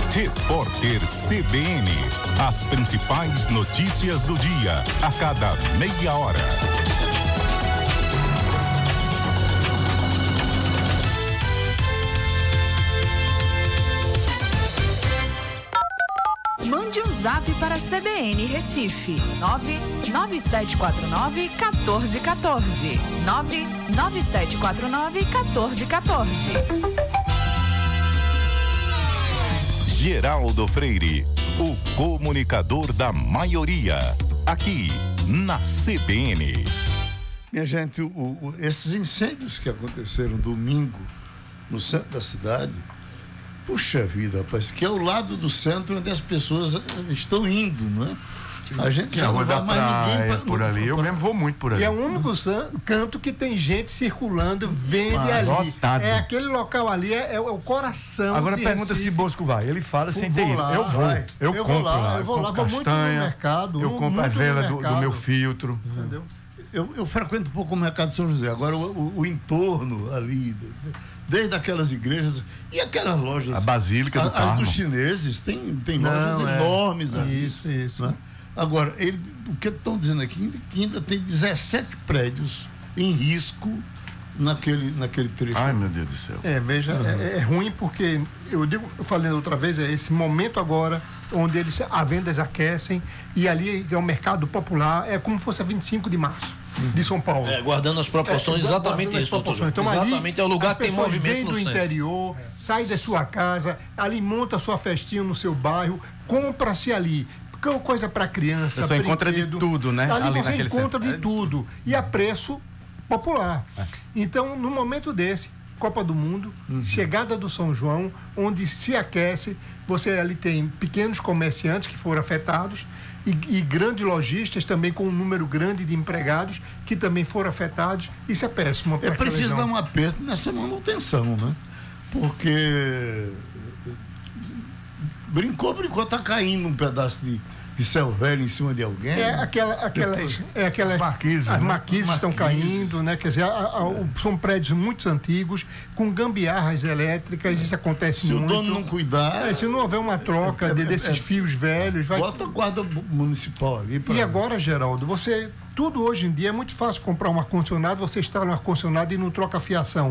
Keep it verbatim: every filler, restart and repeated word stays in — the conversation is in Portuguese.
Repórter C B N. As principais notícias do dia, a cada meia hora. Mande um zap para C B N Recife, nove nove sete quatro nove um quatro um quatro. nove nove sete quatro nove um quatro um quatro. Geraldo Freire, o comunicador da maioria, aqui na C B N. Minha gente, o, o, esses incêndios que aconteceram domingo no centro da cidade, puxa vida, rapaz, que é o lado do centro onde as pessoas estão indo, não é? A gente já não vai mais ninguém pra, por ali. Eu mesmo vou muito por ali. E é o único canto que tem gente circulando, vende ah, ali. Lotado. É aquele local ali, é, é o coração. Agora pergunta Recife. Se Bosco vai. Ele fala sem ter ido. Eu vou. Eu, eu compro vou lá. lá. Eu vou lá, vou muito no mercado. Eu compro a vela do, do meu filtro. Entendeu? Eu, eu frequento um pouco o mercado de São José. Agora o, o, o entorno ali, desde aquelas igrejas e aquelas lojas. A Basílica do Carmo. As dos chineses, tem, tem lojas Não, enormes é. ali. Isso, isso. Né? Agora, ele, o que estão dizendo aqui que ainda tem dezessete prédios em risco naquele, naquele trecho. Ai, meu Deus do céu. É, veja, uhum. é, é ruim porque, eu digo, eu falei outra vez, é esse momento agora onde eles, as vendas aquecem e ali é o mercado popular, é como se fosse a vinte e cinco de março uhum. de São Paulo. É, guardando as proporções, é, exatamente isso. Proporções. Então, exatamente, ali, é o lugar que tem movimento vem no do centro. interior, é. sai da sua casa, ali monta a sua festinha no seu bairro, compra-se ali. Coisa para criança, você encontra de tudo, né? Ali, ali você encontra centro. de tudo e a preço popular. É. Então, no momento desse, Copa do Mundo, uhum. chegada do São João, onde se aquece, você ali tem pequenos comerciantes que foram afetados e, e grandes lojistas também com um número grande de empregados que também foram afetados. Isso é péssimo. É preciso dar um aperto nessa manutenção, né? Porque brincou, brincou, tá caindo um pedaço de, de céu velho em cima de alguém. É aquela, aquelas, Depois, é aquelas as marquises, as né? marquises estão caindo, né? Quer dizer, a, a, a, são prédios muito antigos, com gambiarras elétricas, isso acontece se muito. Se o dono não cuidar... É, se não houver uma troca é, é, de, desses é, fios velhos... Vai... Bota a guarda municipal ali. Pra... E agora, Geraldo, você... Tudo hoje em dia é muito fácil comprar um ar-condicionado, você instala um ar-condicionado e não troca a fiação.